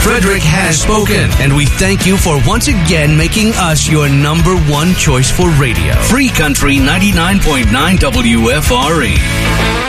Frederick has spoken, and we thank you for once again making us your number one choice for radio. Free Country 99.9 WFRE.